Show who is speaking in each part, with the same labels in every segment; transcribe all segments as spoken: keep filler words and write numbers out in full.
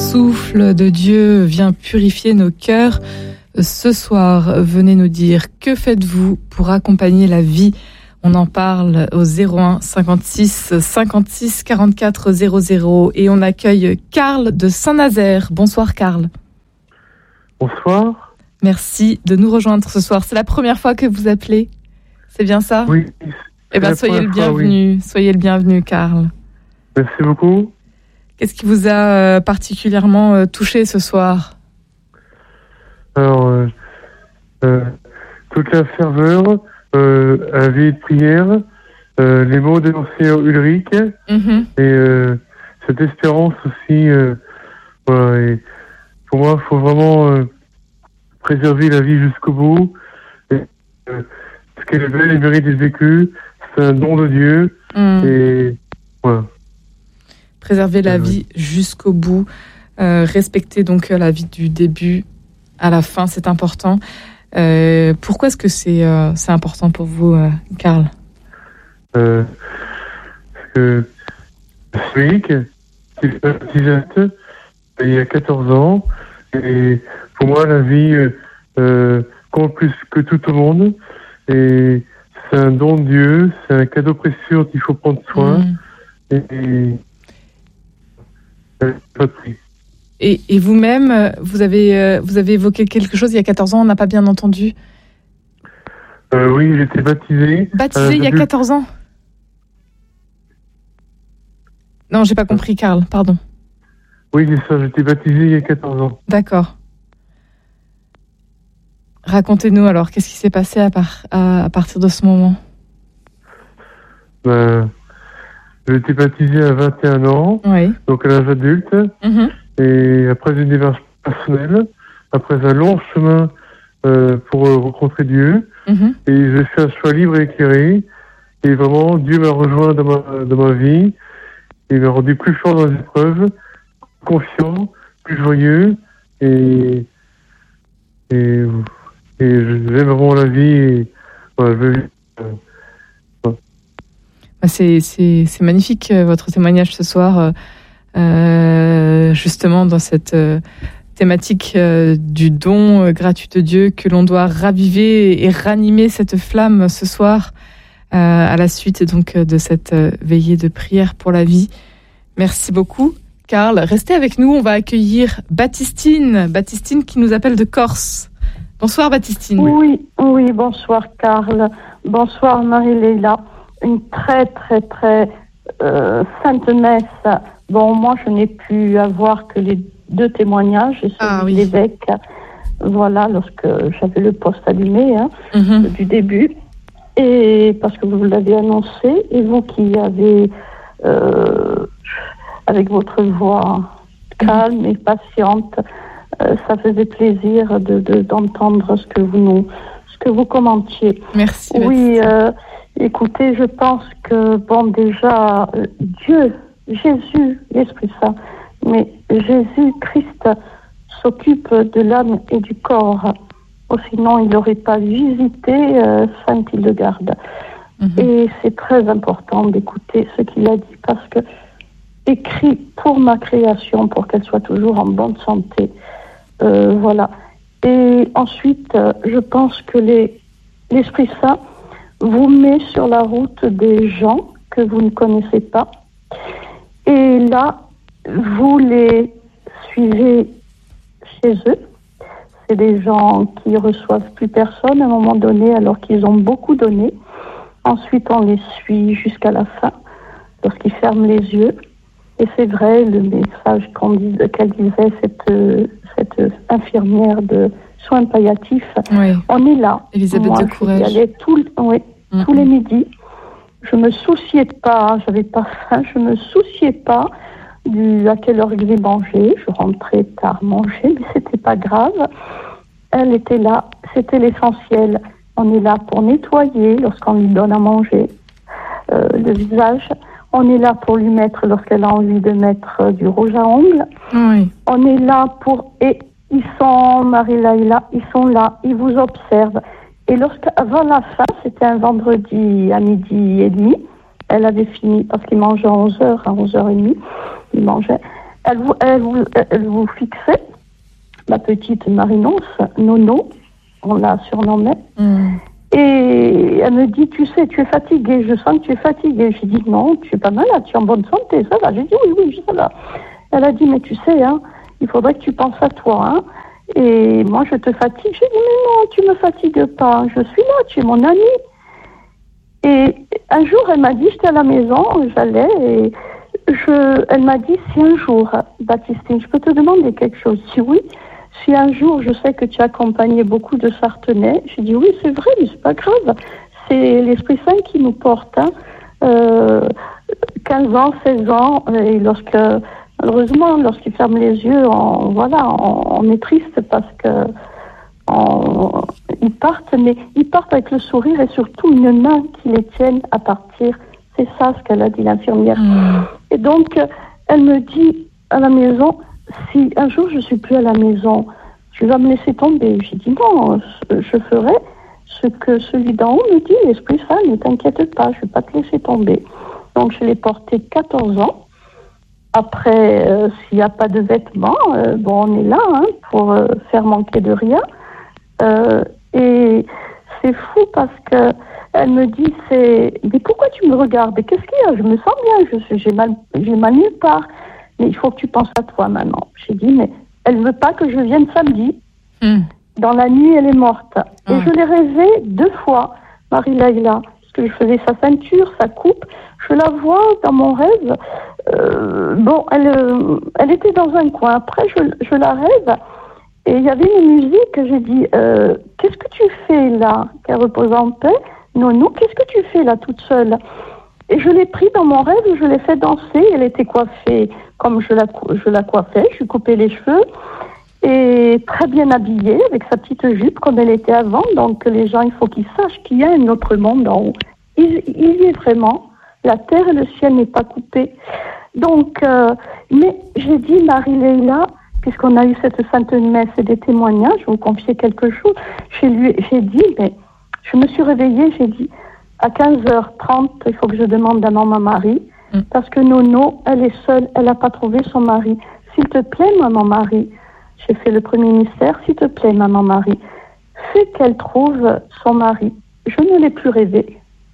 Speaker 1: souffle de Dieu vient purifier nos cœurs. Ce soir, venez nous dire que faites-vous pour accompagner la vie. On en parle au zéro un cinquante-six cinquante-six quarante-quatre zéro zéro et on accueille Karl de Saint-Nazaire. Bonsoir Karl.
Speaker 2: Bonsoir.
Speaker 1: Merci de nous rejoindre ce soir. C'est la première fois que vous appelez, c'est bien ça ?
Speaker 2: Oui.
Speaker 1: Eh bien, soyez le bienvenu. Oui. Soyez le bienvenu, Karl.
Speaker 2: Merci beaucoup.
Speaker 1: Qu'est-ce qui vous a particulièrement touché ce soir ?
Speaker 2: Alors, euh, euh, toute la ferveur, euh, la vie de prière, euh, les mots de l'ancien Ulrich, mm-hmm. et euh, cette espérance aussi. Euh, voilà, et pour moi, il faut vraiment euh, préserver la vie jusqu'au bout. Et, euh, ce qu'elle est belle et mérite d'être vécue, c'est un don de Dieu. Mm. Et voilà.
Speaker 1: Préserver la euh, vie jusqu'au bout, euh, respecter donc la vie du début à la fin, c'est important. Euh, pourquoi est-ce que c'est, euh, c'est important pour vous, euh, Karl ?
Speaker 2: euh, Parce que celui qui est baptisate il y a quatorze ans, et pour moi, la vie euh, compte plus que tout au monde, et c'est un don de Dieu, c'est un cadeau précieux dont il faut prendre soin, mmh. et, et
Speaker 1: Et, et vous-même, vous avez, vous avez évoqué quelque chose il y a quatorze ans, on n'a pas bien entendu.
Speaker 2: Euh, oui, j'étais baptisé.
Speaker 1: Baptisé il y a quatorze ans ? Non, j'ai pas compris, Karl, pardon.
Speaker 2: Oui, c'est ça, j'étais baptisé il y a quatorze ans.
Speaker 1: D'accord. Racontez-nous alors, qu'est-ce qui s'est passé à, par, à, à partir de ce moment ?
Speaker 2: Ben, j'ai été baptisé à vingt et un ans, oui. Donc à l'âge adulte. Mm-hmm. Et après une démarche personnelle, après un long chemin euh, pour euh, rencontrer Dieu, mm-hmm. et j'ai fait un choix libre et éclairé. Et vraiment, Dieu m'a rejoint dans ma, dans ma vie. Il m'a rendu plus fort dans les épreuves, confiant, plus joyeux. Et, et, et j'aime vraiment la vie. Et, voilà, je veux vivre. Euh,
Speaker 1: c'est, c'est, c'est magnifique, votre témoignage ce soir. Euh, justement dans cette euh, thématique euh, du don euh, gratuit de Dieu, que l'on doit raviver et ranimer cette flamme ce soir euh, à la suite donc de cette euh, veillée de prière pour la vie. Merci beaucoup, Karl. Restez avec nous, on va accueillir Baptistine, Baptistine qui nous appelle de Corse. Bonsoir Baptistine.
Speaker 3: Oui, oui, bonsoir Karl. Bonsoir Marie-Léla. Une très très très euh, sainte messe. Bon, moi, je n'ai pu avoir que les deux témoignages, celui ah, oui. de l'évêque, voilà, lorsque j'avais le poste allumé, hein, mm-hmm. du début, et parce que vous l'avez annoncé, et vous qui avez, euh, avec votre voix calme mm-hmm. et patiente, euh, ça faisait plaisir de, de, d'entendre ce que vous nous, ce que vous commentiez.
Speaker 1: Merci.
Speaker 3: Oui, euh, écoutez, je pense que, bon, déjà, euh, Dieu, Jésus, l'Esprit Saint, mais Jésus-Christ s'occupe de l'âme et du corps. Oh, sinon, il n'aurait pas visité euh, Saint-Hildegarde. Mm-hmm. Et c'est très important d'écouter ce qu'il a dit, parce que écrit pour ma création, pour qu'elle soit toujours en bonne santé. Euh, voilà. Et ensuite, euh, je pense que les, l'Esprit Saint vous met sur la route des gens que vous ne connaissez pas. Et là, vous les suivez chez eux. C'est des gens qui reçoivent plus personne à un moment donné, alors qu'ils ont beaucoup donné. Ensuite, on les suit jusqu'à la fin, lorsqu'ils ferment les yeux. Et c'est vrai, le message qu'on dit, qu'elle disait, cette, cette infirmière de soins palliatifs, oui. On est là.
Speaker 1: Elisabeth
Speaker 3: Moi,
Speaker 1: de Courrèges.
Speaker 3: J'y allais tout, oui, mm-hmm. tous les midis. Je me souciais pas, j'avais pas faim, je me souciais pas du, à quelle heure ils mangeaient. Je rentrais tard manger, mais c'était pas grave. Elle était là, c'était l'essentiel. On est là pour nettoyer lorsqu'on lui donne à manger euh, le visage. On est là pour lui mettre, lorsqu'elle a envie de mettre euh, du rouge à ongles.
Speaker 1: Oui.
Speaker 3: On est là pour... Et ils sont, Marie-Laïla, ils sont là, ils vous observent. Et lorsqu'avant la fin, c'était un vendredi à midi et demi, elle avait fini, parce qu'il mangeait à onze heures, à onze heures trente, il mangeait. elle, vous, elle, vous, elle vous fixait, ma petite Marie-Nonce, Nono, on la surnommait. Mm. Et elle me dit, tu sais, tu es fatiguée, je sens que tu es fatiguée. J'ai dit, non, tu es pas malade, tu es en bonne santé, ça va. J'ai dit, oui, oui, ça va. Elle a dit, mais tu sais, hein, il faudrait que tu penses à toi, hein. Et moi, je te fatigue. J'ai dit, mais non, tu me fatigues pas, je suis là, tu es mon amie. Et un jour, elle m'a dit, j'étais à la maison, j'allais, et je, elle m'a dit, si un jour, Baptistine, je peux te demander quelque chose? Si oui, si un jour, je sais que tu as accompagné beaucoup de Sartenais, j'ai dit, oui, c'est vrai, mais c'est pas grave. C'est l'Esprit Saint qui nous porte, hein. Euh, quinze ans, seize ans, et lorsque, malheureusement, lorsqu'ils ferment les yeux, on, voilà, on, on est triste parce que on, ils partent, mais ils partent avec le sourire et surtout une main qui les tienne à partir. C'est ça ce qu'elle a dit, l'infirmière. Mmh. Et donc, elle me dit à la maison, si un jour je suis plus à la maison, tu vas me laisser tomber. J'ai dit non, je ferai ce que celui d'en haut me dit, l'Esprit Saint, ne t'inquiète pas, je vais pas te laisser tomber. Donc je l'ai porté quatorze ans. Après, euh, s'il n'y a pas de vêtements, euh, bon, on est là hein, pour euh, faire manquer de rien. Euh, et c'est fou parce que elle me dit, c'est, mais pourquoi tu me regardes? Qu'est-ce qu'il y a? Je me sens bien, je suis, j'ai mal, j'ai mal nulle part. Mais il faut que tu penses à toi maintenant. J'ai dit, mais elle veut pas que je vienne samedi. Mm. Dans la nuit, elle est morte. Ah. Et je l'ai rêvé deux fois, Marie-Laïla, parce que je faisais sa ceinture, sa coupe. Je la vois dans mon rêve. Euh, bon, elle, euh, elle était dans un coin. Après, je, je la rêve. Et il y avait une musique. J'ai dit, euh, qu'est-ce que tu fais là? Qu'elle repose en paix. Non, non, qu'est-ce que tu fais là toute seule? Et je l'ai pris dans mon rêve, je l'ai fait danser. Elle était coiffée comme je la, je la coiffais. Je lui coupais les cheveux. Et très bien habillée, avec sa petite jupe comme elle était avant. Donc les gens, il faut qu'ils sachent qu'il y a un autre monde en haut. Il, il y est vraiment. La terre et le ciel n'est pas coupé. Donc, euh, mais j'ai dit, Marie-Leila, puisqu'on a eu cette sainte messe et des témoignages, je vais vous confier quelque chose. J'ai, lui, j'ai dit, mais je me suis réveillée, j'ai dit, à quinze heures trente, il faut que je demande à maman Marie, mm. parce que Nono, elle est seule, elle n'a pas trouvé son mari. S'il te plaît, maman Marie, j'ai fait le premier mystère, s'il te plaît, maman Marie, fais qu'elle trouve son mari. Je ne l'ai plus rêvé.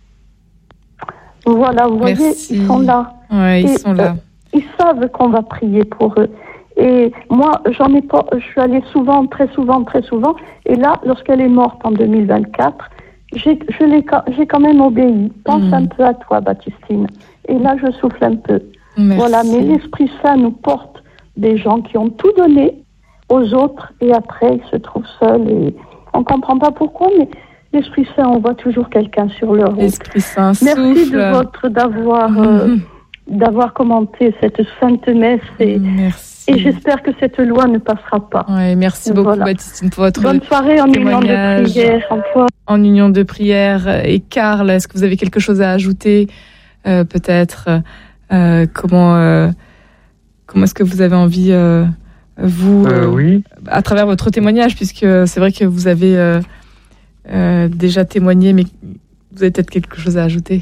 Speaker 3: Voilà, vous voyez,
Speaker 1: Merci.
Speaker 3: Ils sont là.
Speaker 1: Ouais, ils
Speaker 3: et,
Speaker 1: sont là.
Speaker 3: Euh, ils savent qu'on va prier pour eux. Et moi, j'en ai pas, je suis allée souvent, très souvent, très souvent. Et là, lorsqu'elle est morte en deux mille vingt-quatre, j'ai, je l'ai, j'ai quand même obéi. Pense mmh. un peu à toi, Baptistine. Et là, je souffle un peu.
Speaker 1: Merci.
Speaker 3: Voilà, mais l'Esprit Saint nous porte des gens qui ont tout donné aux autres et après, ils se trouvent seuls. Et on ne comprend pas pourquoi, mais l'Esprit Saint, on voit toujours quelqu'un sur leur route.
Speaker 1: L'Esprit Saint
Speaker 3: Merci
Speaker 1: souffle.
Speaker 3: de votre d'avoir mmh. euh, d'avoir commenté cette sainte messe et, et j'espère que cette loi ne passera pas.
Speaker 1: Ouais, merci beaucoup voilà. Baptistine pour votre
Speaker 3: bonne soirée en union de prière. Encore.
Speaker 1: En union de prière. Et Karl, est-ce que vous avez quelque chose à ajouter euh, peut-être euh, comment euh, comment est-ce que vous avez envie euh, vous
Speaker 2: euh, oui.
Speaker 1: à travers votre témoignage, puisque c'est vrai que vous avez euh, Euh, déjà témoigné, mais vous avez peut-être quelque chose à ajouter?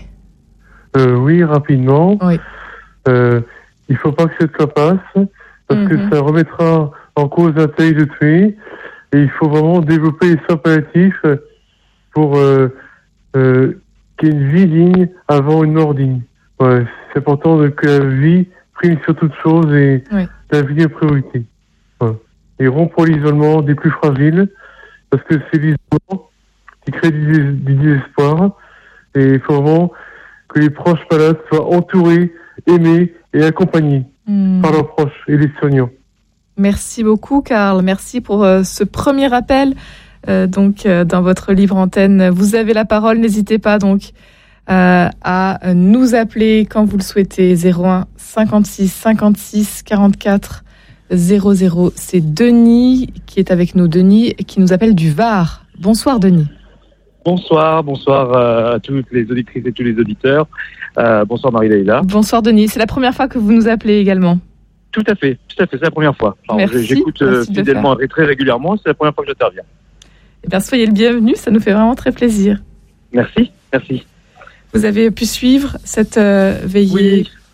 Speaker 2: euh, Oui, rapidement.
Speaker 1: Oui.
Speaker 2: Euh, il ne faut pas que cette loi passe, parce mm-hmm. que ça remettra en cause la taille de tuer, et il faut vraiment développer les soins palliatifs pour euh, euh, qu'il y ait une vie digne avant une mort digne. Ouais, c'est important de, que la vie prime sur toute chose et oui. la vie est priorité. Ouais. Et rompre l'isolement des plus fragiles, parce que c'est l'isolement qui crée du, du désespoir. Et il faut vraiment que les proches malades soient entourés, aimés et accompagnés mmh. par leurs proches et les soignants.
Speaker 1: Merci beaucoup, Karl. Merci pour euh, ce premier appel. Euh, donc, euh, dans votre libre antenne, vous avez la parole. N'hésitez pas donc euh, à nous appeler quand vous le souhaitez. zéro un cinquante-six cinquante-six quarante-quatre zéro zéro. C'est Denis qui est avec nous. Denis qui nous appelle du Var. Bonsoir, Denis.
Speaker 4: Bonsoir, bonsoir euh, à toutes les auditrices et tous les auditeurs. Euh, bonsoir Marie-Laïla.
Speaker 1: Bonsoir Denis, c'est la première fois que vous nous appelez également.
Speaker 4: Tout à fait, tout à fait, c'est la première fois. Alors,
Speaker 1: merci,
Speaker 4: j'écoute euh, fidèlement et très régulièrement, c'est la première fois que j'interviens.
Speaker 1: Eh bien, soyez le bienvenu, ça nous fait vraiment très plaisir.
Speaker 4: Merci, merci.
Speaker 1: Vous avez pu suivre cette euh, veillée
Speaker 4: oui.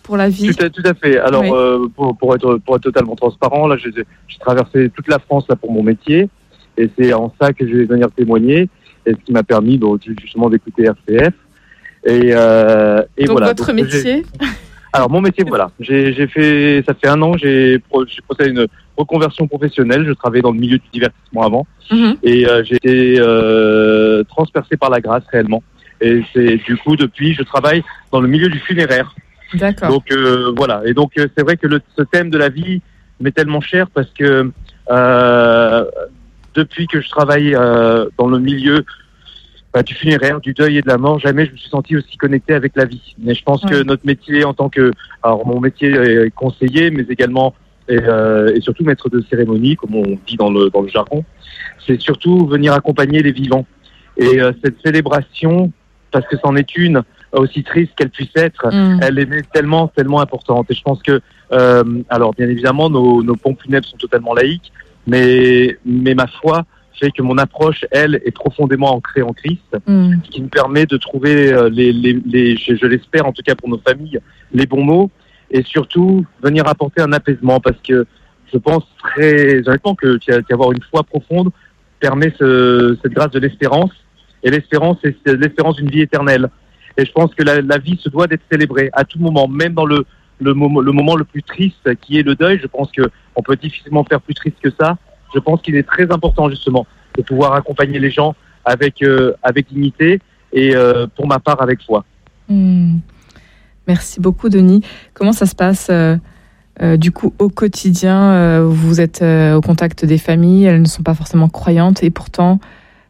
Speaker 1: pour la vie.
Speaker 4: Tout à, tout à fait. Alors, oui. euh, pour, pour, être, pour être totalement transparent, là, j'ai, j'ai traversé toute la France là, pour mon métier. Et c'est en ça que je vais venir témoigner. Et ce qui m'a permis donc, justement d'écouter R C F. Et, euh, et
Speaker 1: donc,
Speaker 4: voilà.
Speaker 1: votre donc, métier
Speaker 4: j'ai... Alors, mon métier, voilà. J'ai, j'ai fait, ça fait un an, j'ai, j'ai procédé à une reconversion professionnelle. Je travaillais dans le milieu du divertissement avant. Mm-hmm. Et euh, j'ai été euh, transpercé par la grâce, réellement. Et c'est du coup, depuis, je travaille dans le milieu du funéraire.
Speaker 1: D'accord.
Speaker 4: Donc, euh, voilà. Et donc, euh, c'est vrai que le, ce thème de la vie m'est tellement cher parce que euh, depuis que je travaille euh, dans le milieu bah, du funéraire, du deuil et de la mort, jamais je me suis senti aussi connecté avec la vie. Mais je pense ouais. que notre métier en tant que... Alors, mon métier est conseiller, mais également et, euh, et surtout maître de cérémonie, comme on dit dans le, dans le jargon, c'est surtout venir accompagner les vivants. Et euh, cette célébration, parce que c'en est une, aussi triste qu'elle puisse être, mmh. elle est tellement, tellement importante. Et je pense que, euh, alors bien évidemment, nos, nos pompes funèbres sont totalement laïques, mais, mais ma foi fait que mon approche, elle, est profondément ancrée en Christ, mmh. ce qui me permet de trouver les, les, les je, je l'espère en tout cas pour nos familles, les bons mots, et surtout venir apporter un apaisement, parce que je pense très honnêtement que qu'avoir une foi profonde permet ce, cette grâce de l'espérance, et l'espérance, c'est, c'est l'espérance d'une vie éternelle. Et je pense que la, la vie se doit d'être célébrée à tout moment, même dans le, le, moment, le moment le plus triste qui est le deuil. Je pense qu'on peut difficilement faire plus triste que ça. Je pense qu'il est très important justement de pouvoir accompagner les gens avec, euh, avec dignité et euh, pour ma part avec foi.
Speaker 1: Mmh. Merci beaucoup Denis. Comment ça se passe euh, euh, du coup au quotidien euh, vous êtes euh, au contact des familles, elles ne sont pas forcément croyantes et pourtant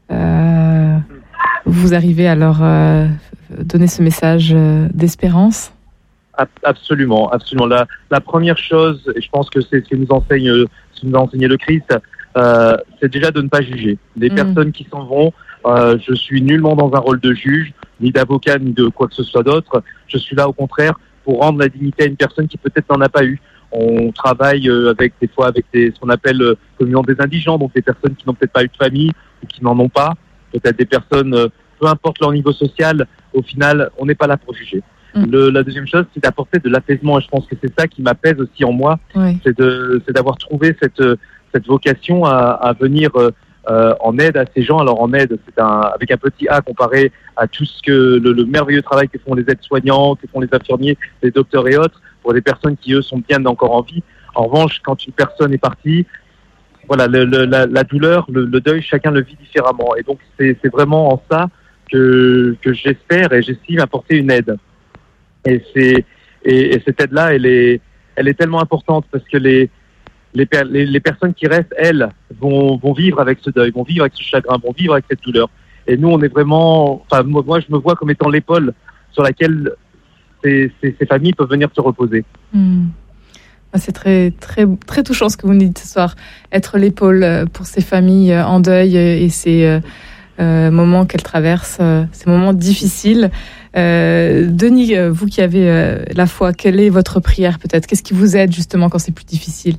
Speaker 1: euh, vous arrivez à leur... Euh, donner ce message d'espérance?
Speaker 4: Absolument, absolument. La, la première chose, et je pense que c'est ce que nous enseigne, ce que nous a enseigné le Christ, euh, c'est déjà de ne pas juger. Les mmh. personnes qui s'en vont, euh, je suis nullement dans un rôle de juge, ni d'avocat, ni de quoi que ce soit d'autre. Je suis là au contraire pour rendre la dignité à une personne qui peut-être n'en a pas eu. On travaille avec des fois avec des, ce qu'on appelle euh, communion des indigents, donc des personnes qui n'ont peut-être pas eu de famille ou qui n'en ont pas, peut-être des personnes, euh, peu importe leur niveau social. Au final, on n'est pas là pour juger. Mmh. Le, la deuxième chose, c'est d'apporter de l'apaisement. Et je pense que c'est ça qui m'apaise aussi en moi. Oui. C'est, de, c'est d'avoir trouvé cette, cette vocation à, à venir euh, en aide à ces gens. Alors en aide, c'est un, avec un petit A comparé à tout ce que le, le merveilleux travail que font les aides-soignants, que font les infirmiers, les docteurs et autres, pour des personnes qui, eux, sont bien encore en vie. En revanche, quand une personne est partie, voilà, le, le, la, la douleur, le, le deuil, chacun le vit différemment. Et donc, c'est, c'est vraiment en ça que, que j'espère et j'estime apporter une aide. Et, c'est, et, et cette aide-là, elle est, elle est tellement importante parce que les, les, les, les personnes qui restent, elles, vont, vont vivre avec ce deuil, vont vivre avec ce chagrin, vont vivre avec cette douleur. Et nous, on est vraiment... Enfin, moi, je me vois comme étant l'épaule sur laquelle ces, ces, ces familles peuvent venir se reposer.
Speaker 1: Mmh. C'est très, très, très touchant ce que vous nous dites ce soir. Être l'épaule pour ces familles en deuil et ces... Euh, moments qu'elle traverse, euh, ces moments difficiles. Euh, Denis, vous qui avez euh, la foi, quelle est votre prière peut-être? Qu'est-ce qui vous aide justement quand c'est plus difficile?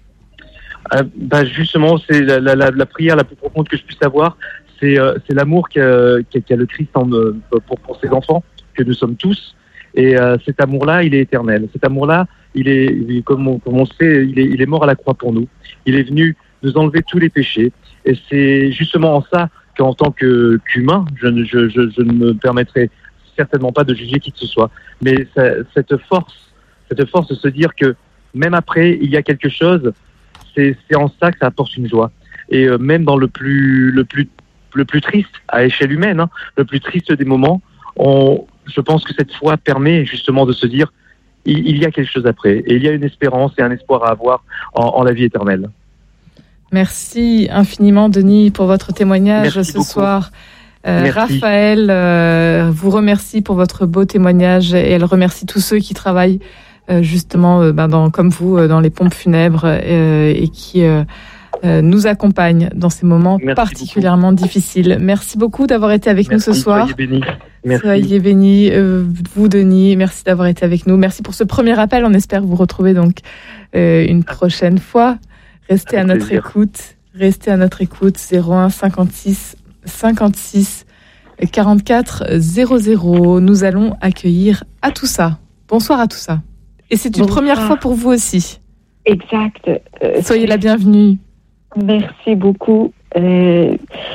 Speaker 4: euh, bah Justement, c'est la, la, la prière la plus profonde que je puisse avoir, c'est, euh, c'est l'amour qu'a, qu'a le Christ en, pour, pour ses enfants, que nous sommes tous. Et euh, cet amour-là, il est éternel. Cet amour-là, il est, comme on, comme on sait, il est, il est mort à la croix pour nous. Il est venu nous enlever tous les péchés. Et c'est justement en ça qu'en tant que, qu'humain, je ne, je, je, je ne me permettrai certainement pas de juger qui que ce soit. Mais ça, cette force, cette force de se dire que même après, il y a quelque chose, c'est, c'est en ça que ça apporte une joie. Et euh, même dans le plus, le plus, le plus triste, à échelle humaine, hein, le plus triste des moments, on, je pense que cette foi permet justement de se dire, il, il y a quelque chose après. Et il y a une espérance et un espoir à avoir en, en la vie éternelle.
Speaker 1: Merci infiniment, Denis, pour votre témoignage Merci ce beaucoup. soir. Euh, Raphaël euh, vous remercie pour votre beau témoignage et elle remercie tous ceux qui travaillent euh, justement euh, ben dans, comme vous euh, dans les pompes funèbres euh, et qui euh, euh, nous accompagnent dans ces moments Merci particulièrement beaucoup. difficiles. Merci beaucoup d'avoir été avec
Speaker 4: Merci,
Speaker 1: nous ce soir.
Speaker 4: Soyez bénis. Merci.
Speaker 1: Soyez bénis, euh, vous Denis, merci d'avoir été avec nous. Merci pour ce premier appel, on espère vous retrouver donc euh, une prochaine fois. Restez Avec à notre plaisir. écoute, restez à notre écoute, zéro un cinquante-six cinquante-six quarante-quatre zéro zéro. Nous allons accueillir Atoussa. Bonsoir Atoussa. Et c'est une Bonsoir. Première fois pour vous aussi.
Speaker 5: Exact.
Speaker 1: Euh, Soyez la bienvenue.
Speaker 5: Merci beaucoup. Euh,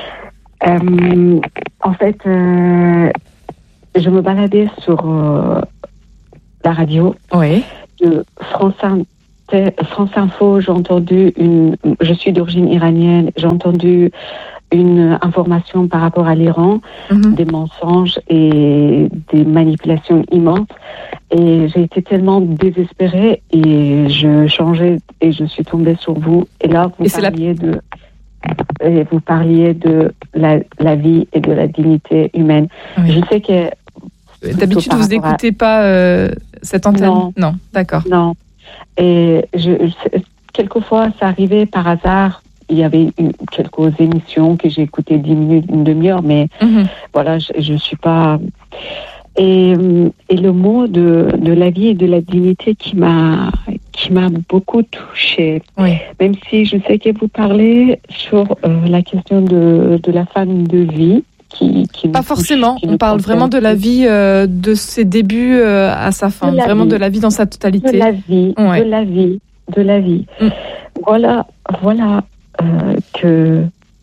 Speaker 5: euh, en fait, euh, je me baladais sur euh, la radio
Speaker 1: oui.
Speaker 5: de France, France Info. J'ai entendu une. Je suis d'origine iranienne. J'ai entendu une information par rapport à l'Iran, mm-hmm. des mensonges et des manipulations immenses. Et j'ai été tellement désespérée et je changeais et je suis tombée sur vous. Et là, vous et parliez la... de, et vous parliez de la, la vie et de la dignité humaine. Oui. Je sais que
Speaker 1: d'habitude vous n'écoutez à... pas euh, cette antenne.
Speaker 5: Non,
Speaker 1: non, d'accord.
Speaker 5: Non. Et je, je, quelquefois, ça arrivait par hasard. Il y avait une, quelques émissions que j'ai écoutées dix minutes, une demi-heure, mais mm-hmm. voilà, je ne suis pas. Et, et le mot de, de la vie et de la dignité qui m'a, qui m'a beaucoup touchée.
Speaker 1: Oui.
Speaker 5: Même si je sais que vous parlez sur euh, la question de, de la femme de vie. Qui, qui
Speaker 1: pas forcément, touche, qui on parle vraiment de la vie euh, de ses débuts euh, à sa fin, de vraiment vie. De la vie dans sa totalité.
Speaker 5: De la vie, ouais. de la vie, de la vie. Mm. Voilà, voilà euh, que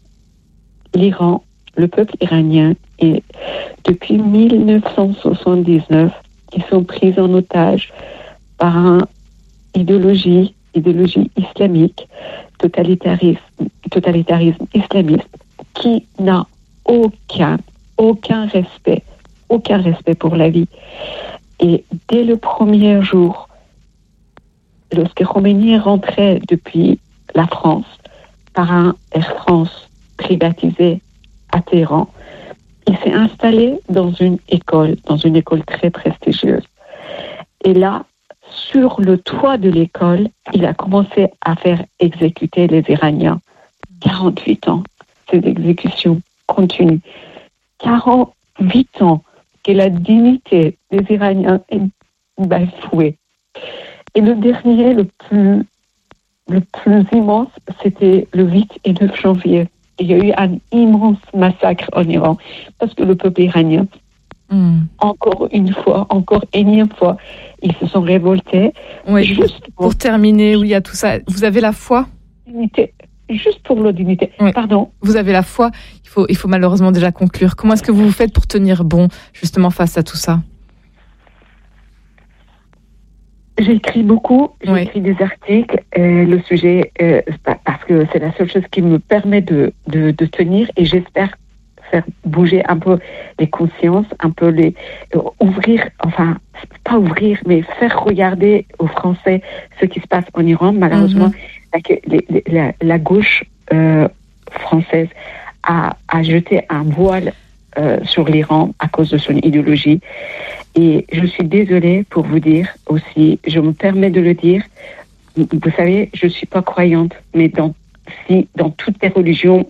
Speaker 5: l'Iran, le peuple iranien, et depuis dix-neuf cent soixante-dix-neuf, ils sont pris en otage par une idéologie, idéologie islamique, totalitarisme, totalitarisme islamiste, qui n'a aucun, aucun respect, aucun respect pour la vie. Et dès le premier jour, lorsque Khomeini est rentré depuis la France par un Air France privatisé à Téhéran, il s'est installé dans une école, dans une école très prestigieuse. Et là, sur le toit de l'école, il a commencé à faire exécuter les Iraniens. quarante-huit ans, ces exécutions continuent. quarante-huit ans que la dignité des Iraniens est bafouée. Et le dernier, le plus, le plus immense, c'était le huit et neuf janvier. Il y a eu un immense massacre en Iran parce que le peuple iranien, mm. encore une fois, encore énième fois, ils se sont révoltés.
Speaker 1: Oui, juste pour, pour terminer, oui, il y a tout ça. Vous avez la foi ?
Speaker 5: Dignité, juste pour la dignité.
Speaker 1: Oui.
Speaker 5: Pardon.
Speaker 1: Vous avez la foi. Il faut, il faut malheureusement déjà conclure. Comment est-ce que vous vous faites pour tenir bon, justement, face à tout ça ?
Speaker 5: J'écris beaucoup, j'écris oui. des articles, et le sujet, euh, parce que c'est la seule chose qui me permet de, de, de tenir, et j'espère faire bouger un peu les consciences, un peu les euh, ouvrir, enfin, pas ouvrir, mais faire regarder aux Français ce qui se passe en Iran. Malheureusement, mm-hmm. la, la, la, la gauche euh, française a, a jeté un voile euh, sur l'Iran à cause de son idéologie. Et je suis désolée pour vous dire aussi, je me permets de le dire, vous savez, je ne suis pas croyante, mais dans, si, dans toutes les religions,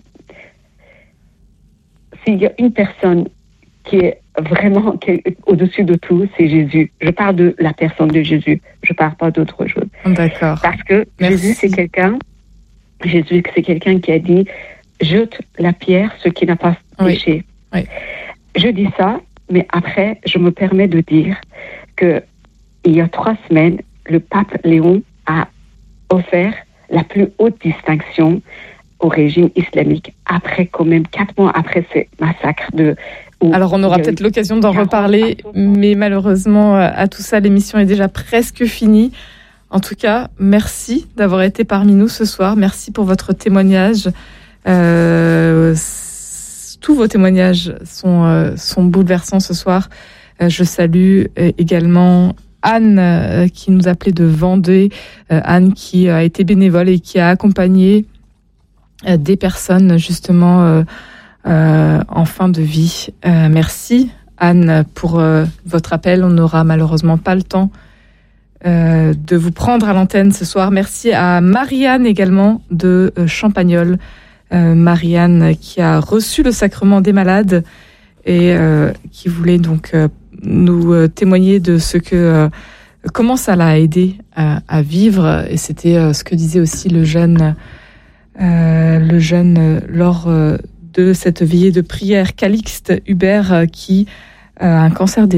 Speaker 5: s'il y a une personne qui est vraiment qui est au-dessus de tout, c'est Jésus. Je parle de la personne de Jésus, je ne parle pas d'autre chose.
Speaker 1: D'accord.
Speaker 5: Parce que Merci. Jésus, c'est quelqu'un, Jésus, c'est quelqu'un qui a dit, jette la pierre, ce qui n'a pas péché.
Speaker 1: Oui. Oui.
Speaker 5: Je dis ça, mais après, je me permets de dire que il y a trois semaines, le pape Léon a offert la plus haute distinction au régime islamique. Après, quand même, quatre mois après ces massacres de...
Speaker 1: Alors, on aura peut-être l'occasion d'en reparler, mais malheureusement, à tout ça, l'émission est déjà presque finie. En tout cas, merci d'avoir été parmi nous ce soir. Merci pour votre témoignage. Euh, tous vos témoignages sont, euh, sont bouleversants ce soir. Euh, je salue euh, également Anne euh, qui nous appelait de Vendée. Euh, Anne qui a été bénévole et qui a accompagné euh, des personnes justement euh, euh, en fin de vie. Euh, merci Anne pour euh, votre appel. On n'aura malheureusement pas le temps euh, de vous prendre à l'antenne ce soir. Merci à Marianne également de euh, Champagnole. Euh, Marianne qui a reçu le sacrement des malades et euh, qui voulait donc euh, nous euh, témoigner de ce que euh, comment ça l'a aidé à, à vivre. Et c'était euh, ce que disait aussi le jeune euh, le jeune euh, lors euh, de cette veillée de prière, Calixte Hubert, euh, qui a un cancer des os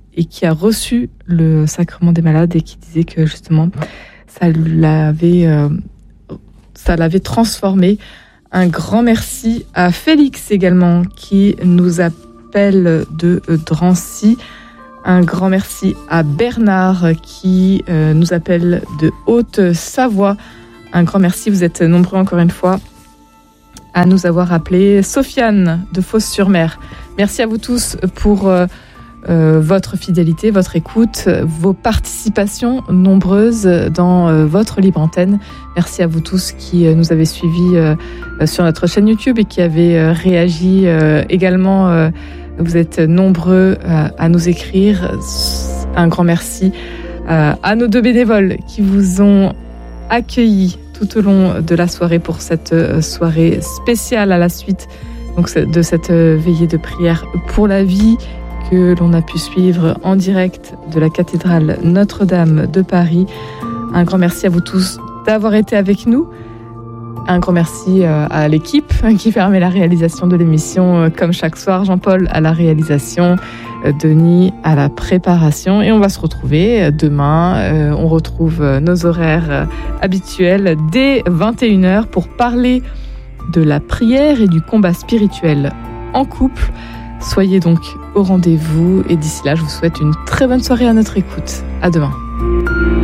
Speaker 1: et qui a reçu le sacrement des malades et qui disait que justement ça l'avait, euh, ça l'avait transformé. Un grand merci à Félix également qui nous appelle de Drancy. Un grand merci à Bernard qui euh, nous appelle de Haute-Savoie. Un grand merci, vous êtes nombreux encore une fois à nous avoir appelés. Sofiane de Fos-sur-Mer, merci à vous tous pour euh, euh, votre fidélité, votre écoute, vos participations nombreuses dans euh, votre libre antenne. Merci à vous tous qui euh, nous avez suivis euh, sur notre chaîne YouTube et qui avez euh, réagi euh, également. Euh, vous êtes nombreux euh, à nous écrire. Un grand merci euh, à nos deux bénévoles qui vous ont accueillis tout au long de la soirée pour cette soirée spéciale à la suite donc, de cette veillée de prière pour la vie que l'on a pu suivre en direct de la cathédrale Notre-Dame de Paris. Un grand merci à vous tous d'avoir été avec nous. Un grand merci à l'équipe qui permet la réalisation de l'émission comme chaque soir. Jean-Paul à la réalisation, Denis à la préparation. Et on va se retrouver demain. On retrouve nos horaires habituels dès vingt et une heures pour parler de la prière et du combat spirituel en couple. Soyez donc au rendez-vous. Et d'ici là, je vous souhaite une très bonne soirée à notre écoute. À demain.